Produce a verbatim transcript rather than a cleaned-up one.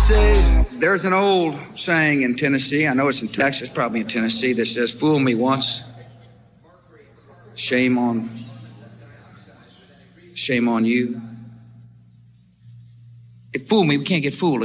say. There's an old saying in Tennessee, I know it's in Texas, probably in Tennessee, that says, fool me once, shame on, shame on you. If fool me, we can't get fooled